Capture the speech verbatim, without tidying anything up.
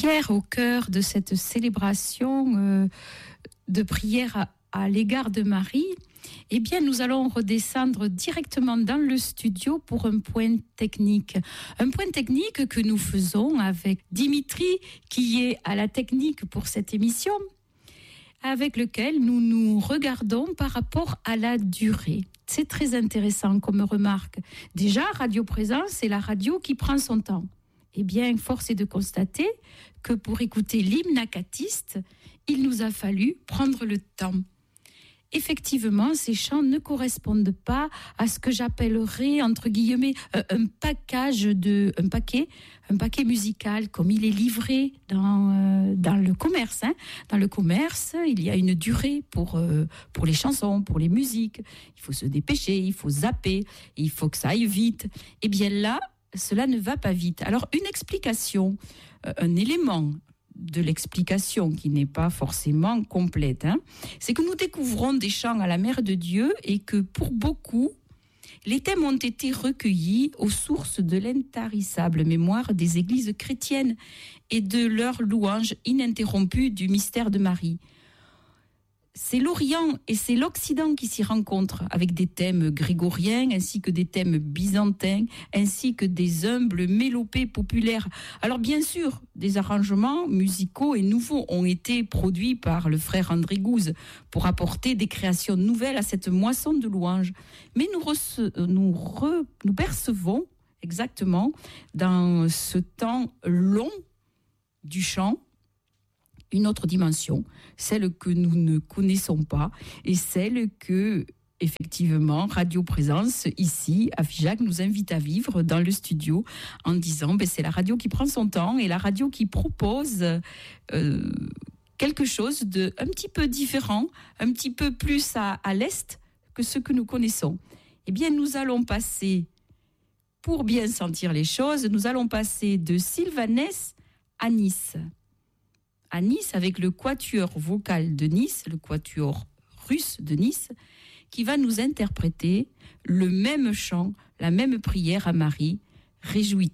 Hier, au cœur de cette célébration euh, de prière à, à l'égard de Marie, eh bien, nous allons redescendre directement dans le studio pour un point technique. Un point technique que nous faisons avec Dimitri, qui est à la technique pour cette émission, avec lequel nous nous regardons par rapport à la durée. C'est très intéressant comme remarque. Déjà, Radio Présence, c'est la radio qui prend son temps. Eh bien, force est de constater que pour écouter l'hymne acatiste, il nous a fallu prendre le temps. Effectivement, ces chants ne correspondent pas à ce que j'appellerais, entre guillemets, un package de, un paquet, un paquet musical, comme il est livré dans, euh, dans le commerce. Hein. Dans le commerce, il y a une durée pour, euh, pour les chansons, pour les musiques. Il faut se dépêcher, il faut zapper, il faut que ça aille vite. Eh bien là, cela ne va pas vite. Alors, une explication, euh, un élément de l'explication qui n'est pas forcément complète, hein, c'est que nous découvrons des chants à la Mère de Dieu et que pour beaucoup, les thèmes ont été recueillis aux sources de l'intarissable mémoire des églises chrétiennes et de leur louange ininterrompue du mystère de Marie. C'est l'Orient et c'est l'Occident qui s'y rencontrent, avec des thèmes grégoriens ainsi que des thèmes byzantins, ainsi que des humbles mélopées populaires. Alors bien sûr, des arrangements musicaux et nouveaux ont été produits par le frère André Gouze pour apporter des créations nouvelles à cette moisson de louanges. Mais nous, rece- nous, re- nous percevons exactement dans ce temps long du chant une autre dimension, celle que nous ne connaissons pas et celle que, effectivement, Radio Présence, ici, à Figeac, nous invite à vivre dans le studio en disant ben, c'est la radio qui prend son temps et la radio qui propose euh, quelque chose de un petit peu différent, un petit peu plus à, à l'est que ce que nous connaissons. Eh bien, nous allons passer, pour bien sentir les choses, nous allons passer de Sylvanès à Nice. À Nice, avec le quatuor vocal de Nice, le quatuor russe de Nice, qui va nous interpréter le même chant, la même prière à Marie, « Réjouis-toi ».